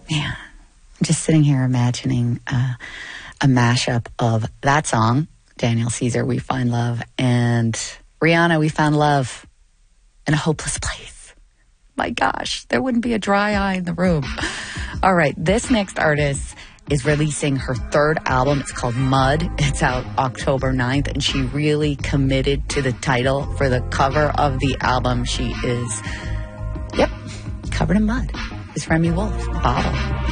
Man, I'm just sitting here imagining a mashup of that song, Daniel Caesar, We Find Love, and Rihanna, We Found Love in a Hopeless Place. My gosh, there wouldn't be a dry eye in the room. All right, this next artist is releasing her third album. It's called Mud. It's out October 9th, and she really committed to the title for the cover of the album. She is, covered in mud. It's Remy Wolf, Bottle.